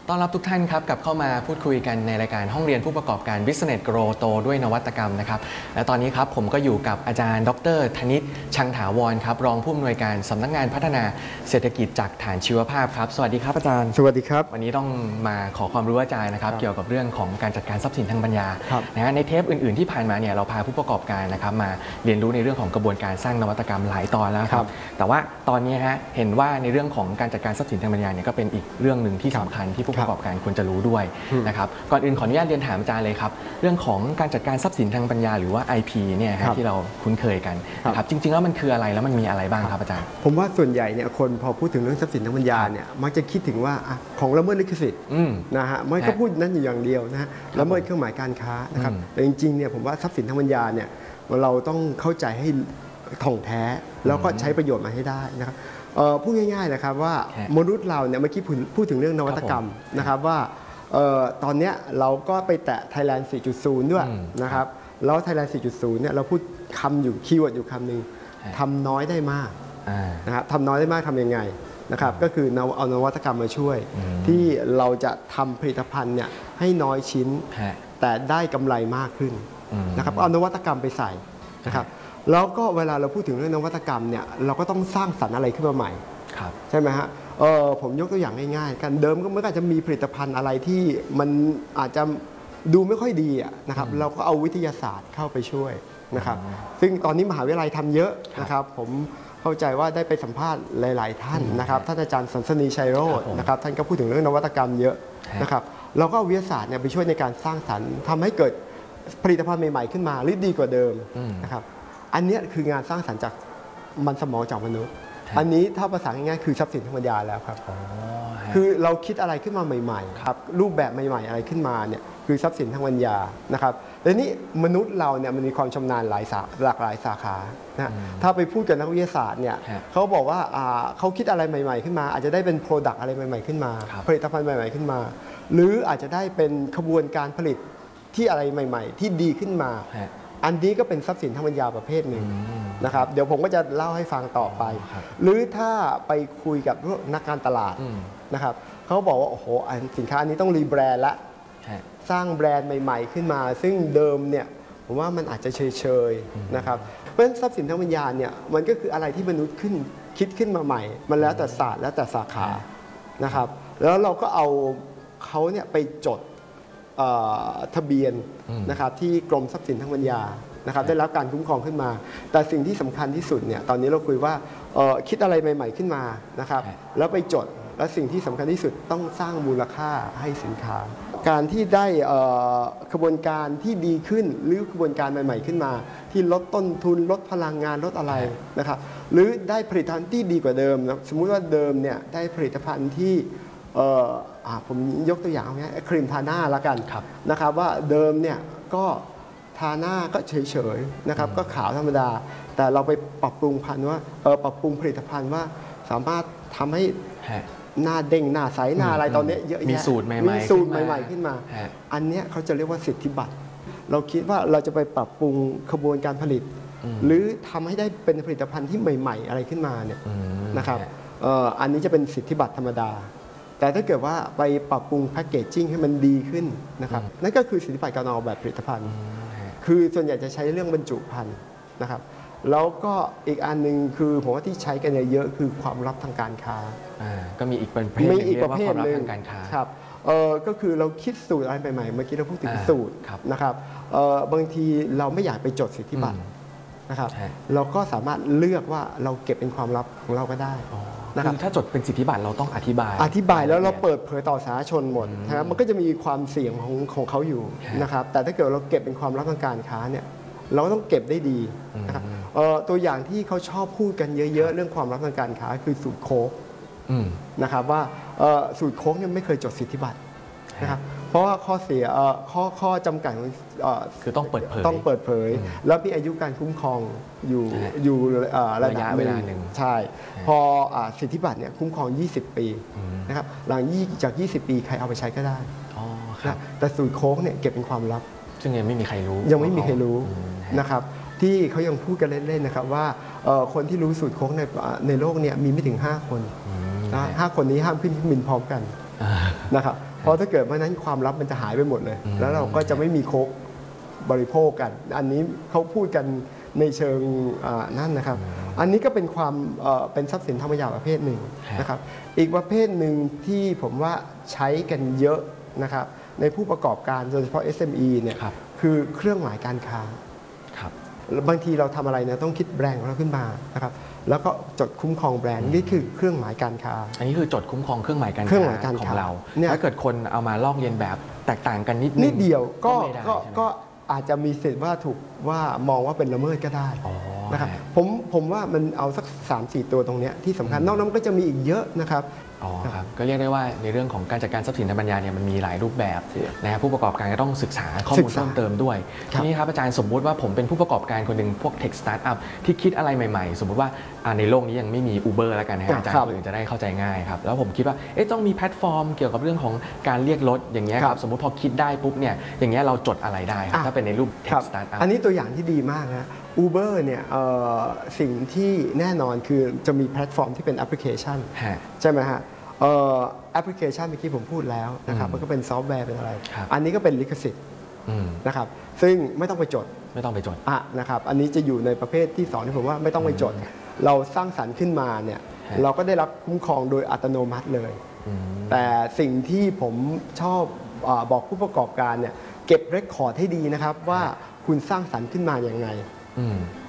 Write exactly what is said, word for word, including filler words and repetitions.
ต้อนรับทุกท่านครับกลับเข้ามาพูดคุยกันในรายการห้องเรียนผู้ประกอบการ Business Grow โตด้วยนวัตกรรมนะครับและตอนนี้ครับผมก็อยู่กับอาจารย์ดร.ธนิตชังถาวรครับรองผู้อำนวยการสำนักงานพัฒนาเศรษฐกิจจากฐานชีวภาพครับสวัสดีครับอาจารย์สวัสดีครับวันนี้ต้องมาขอความรู้อาจารย์นะครับเกี่ยวกับเรื่องของการจัดการทรัพย์สินทางปัญญานะฮะในเทปอื่นๆที่ผ่านมาเนี่ยเราพาผู้ประกอบการนะครับมาเรียนรู้ในเรื่องของกระบวนการสร้างนวัตกรรมหลายตอนแล้วครับแต่ว่าตอนนี้ฮะเห็นว่าในเรื่องของการจัดการทรัพย์สินทางปัญญาเนี่ยก็เป็นอีกเรื่องหนึ่งที่สำคัญที่ผู้ประกอบการควรจะรู้ด้วยนะครับก่อนอื่นขออนุญาตเรียนถามอาจารย์เลยครับเรื่องของการจัดการทรัพย์สินทางปัญญาหรือว่า ไอ พี เนี่ยครับที่เราคุ้นเคยกันนะครับจริงๆแล้วมันคืออะไรแล้วมันมีอะไรบ้างครับอาจารย์ผมว่าส่วนใหญ่เนี่ยคนพอพูดถึงเรื่องทรัพย์สินทางปัญญาเนี่ยมักจะคิดถึงว่าของละเมิดลิขสิทธิ์นะฮะมันก็พูดนั้นอยู่อย่างเดียวนะฮะละเมิดเครื่องหมายการค้านะครับแต่จริงๆเนี่ยผมว่าทรัพย์สินทางปัญญาเนี่ยเราต้องเข้าใจให้ถ่องแท้แล้วก็ใช้ประโยชน์มาให้ได้นะครับพูดง่ายๆนะครับว่ามนุษย์เราเนี่ยเมื่อกี้พูดถึงเรื่องนวัตกรรมนะครับว่าตอนนี้เราก็ไปแตะ Thailand สี่จุดศูนย์ ด้วยนะครับแล้ว Thailand สี่จุดศูนย์ เนี่ยเราพูดคำอยู่คีย์เวิร์ดอยู่คำหนึ่งทำน้อยได้มากนะครับทำน้อยได้มากทำยังไงนะครับก็คือเอานวัตกรรมมาช่วยที่เราจะทำผลิตภัณฑ์เนี่ยให้น้อยชิ้นแต่ได้กำไรมากขึ้นนะครับเอานวัตกรรมไปใส่นะครับแล้วก็เวลาเราพูดถึงเรื่องนวัตกรรมเนี่ยเราก็ต้องสร้างสรรค์อะไรขึ้นมาใหม่ใช่ไหมฮะเออผมยกตัวอย่างง่ายๆกันเดิมก็มันก็อาจจะมีผลิตภัณฑ์อะไรที่มันอาจจะดูไม่ค่อยดีนะครับเราก็เอาวิทยาศาสตร์เข้าไปช่วยนะครับซึ่งตอนนี้มหาวิทยาลัยทำเยอะนะครับผมเข้าใจว่าได้ไปสัมภาษณ์หลายๆท่านนะครับท่านอาจารย์สันสนีชัยโรจน์นะครับท่านก็พูดถึงเรื่องนวัตกรรมเยอะนะครับเราก็เอาวิทยาศาสตร์เนี่ยไปช่วยในการสร้างสรรค์ทำให้เกิดผลิตภัณฑ์ใหม่ๆขึ้นมาหรือดีกว่าเดิมนะครับอันนี้คืองานสร้างสรรค์จากมันสมองจากมนุษย์อันนี้ถ้าภาษาง่ายๆคือทรัพย์สินทางปัญญาแล้วครับคือเราคิดอะไรขึ้นมาใหม่ๆครับรูปแบบใหม่ๆอะไรขึ้นมาเนี่ยคือทรัพย์สินทางปัญญานะครับและนี่มนุษย์เราเนี่ยมันมีความชำนาญหลายหลากหลายสาขานะถ้าไปพูดกับนักวิทยาศาสตร์เนี่ยเขาบอกว่าเขาคิดอะไรใหม่ๆขึ้นมาอาจจะได้เป็นโปรดักต์อะไรใหม่ๆขึ้นมาผลิตภัณฑ์ใหม่ๆขึ้นมาหรืออาจจะได้เป็นขบวนการผลิตที่อะไรใหม่ๆที่ดีขึ้นมาอันนี้ก็เป็นทรัพย์สินทางปัญญาประเภทหนึ่งนะครับเดี๋ยวผมก็จะเล่าให้ฟังต่อไปหรือถ้าไปคุยกับนักการตลาดนะครับเขาบอกว่าโอ้โหสินค้านี้ต้องรีแบรนด์ละสร้างแบรนด์ใหม่ๆขึ้นมาซึ่งเดิมเนี่ยผมว่ามันอาจจะเฉยๆนะครับเพราะฉะนั้นทรัพย์สินทางปัญญาเนี่ยมันก็คืออะไรที่มนุษย์ขึ้นคิดขึ้นมาใหม่มันแล้วแต่ศาสตร์แล้วแต่สาขานะครับแล้วเราก็เอาเขาเนี่ยไปจดทะเบียนนะครับที่กรมทรัพย์สินทางปัญญานะครับได้รับการคุ้มครองขึ้นมาแต่สิ่งที่สำคัญที่สุดเนี่ยตอนนี้เราคุยว่าคิดอะไรใหม่ๆขึ้นมานะครับแล้วไปจดและสิ่งที่สำคัญที่สุดต้องสร้างมูลค่าให้สินค้าการที่ได้กระบวนการที่ดีขึ้นหรือกระบวนการใหม่ๆขึ้นมาที่ลดต้นทุนลดพลังงานลดอะไรนะครับหรือได้ผลิตภัณฑ์ที่ดีกว่าเดิมนะสมมุติว่าเดิมเนี่ยได้ผลิตภัณฑ์ที่ผมยกตัวอย่างง่ายๆครีมทาหน้าละกันนะครับว่าเดิมเนี่ยก็ทาหน้าก็เฉยๆนะครับก็ขาวธรรมดาแต่เราไปปรับปรุงพันธุ์ว่าปรับปรุงผลิตภัณฑ์ว่าสามารถทำให้หน้าเด้งหน้าใสหน้าอะไรตอนนี้เยอะแยะมีสูตรใหม่ๆมีสูตรใหม่ๆขึ้นมาอันนี้เขาจะเรียกว่าสิทธิบัตรเราคิดว่าเราจะไปปรับปรุงกระบวนการผลิตหรือทำให้ได้เป็นผลิตภัณฑ์ที่ใหม่ๆอะไรขึ้นมาเนี่ยนะครับอันนี้จะเป็นสิทธิบัตรธรรมดาแต่ถ้าเกิดว่าไปปรับปรุงแพคเกจจิ้งให้มันดีขึ้นนะครับนั่นก็คือสิทธิบัตรการออกแบบผลิตภัณฑ์คือส่วนใหญ่จะใช้เรื่องบรรจุภัณฑ์นะครับแล้วก็อีกอันหนึ่งคือผมว่าที่ใช้กันเยอะคือความลับทางการค้าก็มีอีกประเภทหนึ่งเรียกว่าความลับทางการค้าครับก็คือเราคิดสูตรอะไรใหม่ๆเมื่อกี้เราพูดถึงสูตรนะครับบางทีเราไม่อยากไปจดสิทธิบัตรนะครับเราก็สามารถเลือกว่าเราเก็บเป็นความลับของเราก็ได้คือถ้าจดเป็นสิทธิบัตรเราต้องอธิบายอธิบายแล้วเราเปิดเผยต่อสาธารณชนหมดนะครับมันก็จะมีความเสี่ยงของของเขาอยู่นะครับแต่ถ้าเกิดเราเก็บเป็นความลับทางการค้าเนี่ยเราก็ต้องเก็บได้ดีนะครับตัวอย่างที่เขาชอบพูดกันเยอะๆเรื่องความลับทางการค้าคือสูตรโค้กนะครับว่าสูตรโค้กเนี่ยไม่เคยจดสิทธิบัตรนะครับเพราะว่าข้อเสียข้อข้อจำกัดคือต้องเปิดเผยต้องเปิดเผยแล้วมีอายุการคุ้มครองอยู่อยู่ระยะเวลาหนึ่งใช่พอสิทธิบัตรเนี่ยคุ้มครองยี่สิบปีนะครับหลังจากยี่สิบปีใครเอาไปใช้ก็ได้แต่สูตรโค้กเนี่ยเก็บเป็นความลับซึ่งยังไม่มีใครรู้ยังไม่มีใครรู้นะครับที่เขายังพูดกันเล่นๆนะครับว่าคนที่รู้สูตรโค้กในในโลกเนี่ยมีไม่ถึงห้าคนนะห้าคนนี้ห้ามขึ้นเครื่องบินพร้อมกันนะครับเพราะถ้าเกิดว่านั้นความลับมันจะหายไปหมดเลย แล้วเราก็จะไม่มีโค้กบริโภคกันอันนี้เขาพูดกันในเชิงนั่นนะครับอันนี้ก็เป็นความเป็นทรัพย์สินทางปัญญาประเภทหนึ่งนะครับอีกประเภทหนึ่งที่ผมว่าใช้กันเยอะนะครับในผู้ประกอบการโดยเฉพาะ เอส เอ็ม อี เนี่ยคือเครื่องหมายการค้าบางทีเราทำอะไรเนี่ยต้องคิดแบรนด์ของเราขึ้นมานะครับแล้วก็จดคุ้มครองแบรนด์นี่คือเครื่องหมายการค้าอันนี้คือจดคุ้มครองเครื่องหมายการค้าของเราถ้าเกิดคนเอามาลอกเลียนแบบแตกต่างกันนิดนิดเดียวก็ก็อาจจะมีสิทธิ์ว่าถูกว่ามองว่าเป็นละเมิดก็ได้นะครับผมผมว่ามันเอาสัก สามสี่ ตัวตรงนี้ที่สำคัญนอกนั้นก็จะมีอีกเยอะนะครับอ๋อครับก็เรียกได้ว่าในเรื่องของการจัดการทรัพย์สินทางปัญญาเนี่ยมันมีหลายรูปแบบนะครับผู้ประกอบการก็ต้องศึกษาข้อมูลเพิ่มเติมด้วยทีนี้ครับอาจารย์สมมุติว่าผมเป็นผู้ประกอบการคนหนึ่งพวกเทคสตาร์ทอัพที่คิดอะไรใหม่ๆ สมมุติว่าในโลกนี้ยังไม่มี Uber แล้วกันนะอาจารย์คนอื่นจะได้เข้าใจง่ายครับแล้วผมคิดว่าเอ๊ะต้องมีแพลตฟอร์มเกี่ยวกับเรื่องของการเรียกรถอย่างเงี้ยครับสมมุติพอคิดได้ปุ๊บเนี่ยอย่างเงี้ยเราจดอะไรได้ครับถ้าเป็นในรูปเทคสตาร์ทอัพอันนี้ตัวอย่างที่ดีมากนะ Uber เนี่ยสิ่งที่แน่นอนคือจะมีแพลตฟอร์มที่เป็นแอปพลิเคชันใช่ไหมฮะแอปพลิเคชันเมื่อกี้ผมพูดแล้วนะครับมันก็เป็นซอฟต์แวร์เป็นอะไรอันนี้ก็เป็นลิขสิทธิ์นะครับซึ่งไม่ต้องไปจดไม่ต้องไปจดอ่ะนะครับอันนี้จะอยู่ในประเภทที่สองที่ผมว่าไม่ต้องไปจดเราสร้างสรรค์ขึ้นมาเนี่ยเราก็ได้รับคุ้มครองโดยอัตโนมัติเลยแต่สิ่งที่ผมชอบบอกผู้ประกอบการเนี่ยเก็บเรคคอร์ดให้ดีนะครับว่าคุณสร้างสรรค์ขึ้นมาอย่างไง